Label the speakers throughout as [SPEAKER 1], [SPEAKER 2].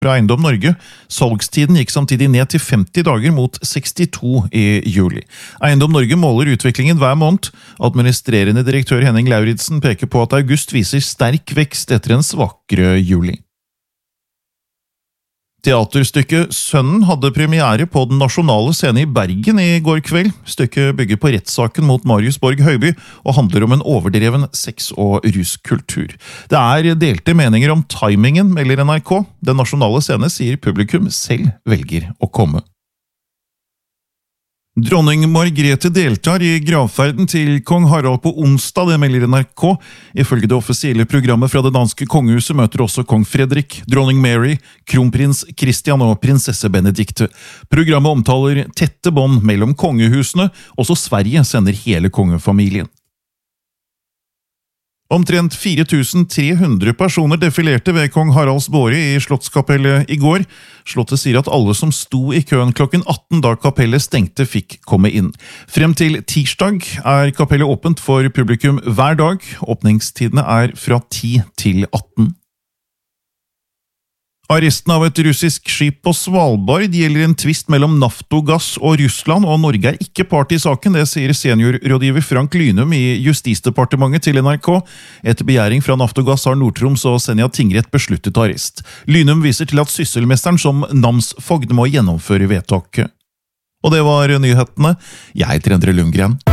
[SPEAKER 1] fra Eiendom Norge. Salgstiden gikk samtidig ned til 50 dager mot 62 i juli. Eiendom Norge måler utviklingen hver måned. Administrerende direktør Henning Lauridsen peker på at august viser sterk vekst etter en svakere juli. Teaterstykket Sønnen hadde premiere på Den nasjonale scene i Bergen i går kveld. Stykket bygger på rettssaken mot Marius Borg Høiby og handler om en overdreven sex- og ruskultur. Det er delte meninger om timingen, melder NRK. Den nasjonale scene sier publikum selv velger å komme. Dronning Margrethe deltar i gravferden til kong Harald på onsdag, det melder NRK. Ifølge det offisielle programmet fra det danske kongehuset møter også kong Fredrik, dronning Mary, kronprins Christian og prinsesse Benedikte. Programmet omtaler tette bånd mellom kongehusene, også Sverige sender hele kongefamilien. Omtrent 4300 personer defilerte ved kong Haralds båre i Slottskapellet i går. Slottet sier at alle som sto i køen klokken 18 da kapellet stengte fikk komme inn. Frem til tirsdag er kapellet åpent for publikum hver dag. Åpningstidene er fra 10 til 18. Arresten av et russisk skip på Svalbard gjelder en tvist mellom Naftogass og Russland, og Norge er ikke part i saken, det sier seniorrådgiver Frank Lynum i Justisdepartementet til NRK. Etter begjæring fra Naftogass har Nord-Troms og Senja tingrett besluttet arrest. Lynum viser til at sysselmesteren som namsfogd må gjennomføre vedtaket. Og det var nyhetene. Jeg heter Endre Lundgren.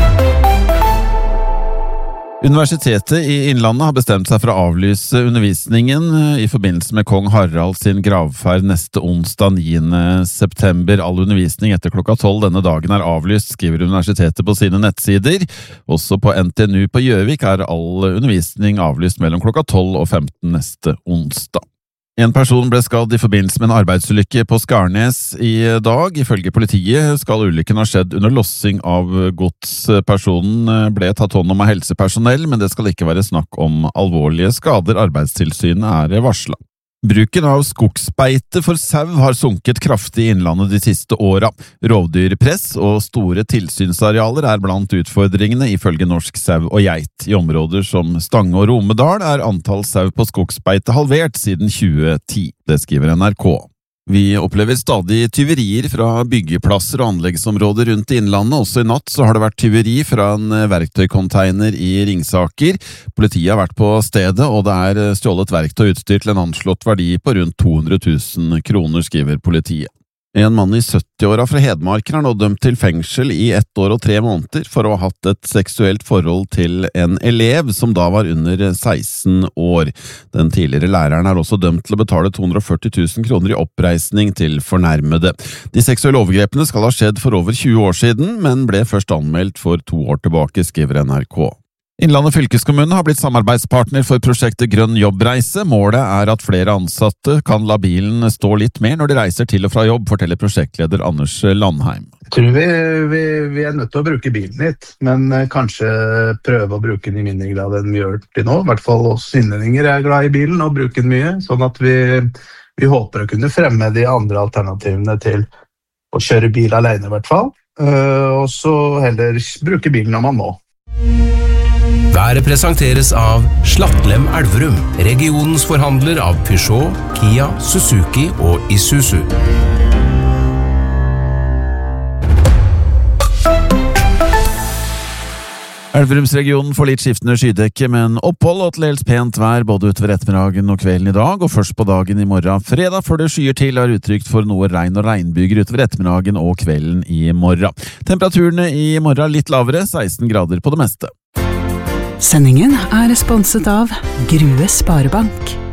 [SPEAKER 2] Universitetet i Innlandet har bestemt seg for å avlyse undervisningen i forbindelse med kong Harald sin gravferd neste onsdag 9. september. All undervisning etter klokka 12 denne dagen er avlyst, skriver universitetet på sine nettsider. Også på NTNU på Gjøvik er all undervisning avlyst mellom klokka 12 og 15 neste onsdag. En person ble skadd i forbindelse med en arbeidsulykke på Skarnes i dag. Ifølge politiet skal ulykken ha skjedd under lossing av gods. Personen ble tatt hånd om av helsepersonell, men det skal ikke være snakk om alvorlige skader. Arbeidstilsynet er varslet. Bruken av skogsbeite for sau har sunket kraftig i Innlandet de siste åra. Rovdyrpress og store tilsynsarealer er blant utfordringene ifølge Norsk Sau og Geit. I områder som Stange og Romedal er antall sau på skogsbeite halvert siden 2010, det skriver NRK. Vi opplever stadig tyverier fra byggeplasser og anleggsområder rundt i Innlandet. Også i natt så har det vært tyveri fra en verktøycontainer i Ringsaker. Politiet har vært på stedet, og det er stjålet verktøy og utstyr til en anslått verdi på rundt 200 000 kroner, skriver politiet. En mann i 70-åra fra Hedmarken er nå dømt til fengsel i 1 år og 3 måneder for å ha hatt et seksuelt forhold til en elev som da var under 16 år. Den tidligere læreren er også dømt til å betale 240 000 kroner i oppreisning til fornærmede. De seksuelle overgrepene skal ha skjedd for over 20 år siden, men ble først anmeldt for 2 år tilbake, skriver NRK. Innlandet fylkeskommune har blitt samarbeidspartner for prosjektet Grønn jobbreise. Målet er at flere ansatte kan la bilen stå litt mer når de reiser til og fra jobb, forteller prosjektleder Anders Landheim.
[SPEAKER 3] Jeg tror vi er nødt til å bruke bilen litt, men kanskje prøve å bruke den i mindre grad enn vi gjør til nå. I hvert fall oss innlendinger er glad i bilen og bruker den mye, sånn at vi håper å kunne fremme de andre alternativene til å kjøre bil alene i hvert fall, og så heller bruke bilen når man må.
[SPEAKER 4] Været presenteres av Slattlem Elverum, regionens forhandler av Peugeot, Kia, Suzuki og Isuzu.
[SPEAKER 2] Elverumsregionen får litt skiftende skydekke, men opphold og til dels pent vær både utover ettermiddagen og kvelden i dag, og først på dagen i morgen. Fredag før det skyer til er utrygt for noe regn og regnbyger utover ettermiddagen og kvelden i morgen. Temperaturene i morgen litt lavere, 16 grader på det meste.
[SPEAKER 5] Sendingen er sponset av Grue Sparebank.